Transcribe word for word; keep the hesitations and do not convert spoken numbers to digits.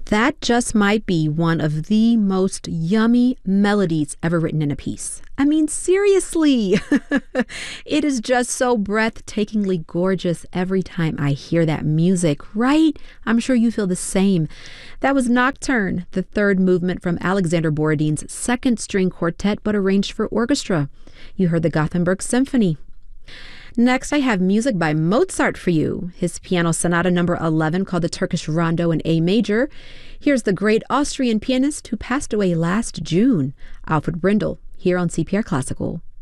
That just might be one of the most yummy melodies ever written in a piece. I mean, seriously, it is just so breathtakingly gorgeous every time I hear that music, right? I'm sure you feel the same. That was Nocturne, the third movement from Alexander Borodin's second string quartet, but arranged for orchestra. You heard the Gothenburg Symphony. Next, I have music by Mozart for you, his piano sonata number eleven called the Turkish Rondo in A major. Here's the great Austrian pianist who passed away last June, Alfred Brendel, here on C P R Classical.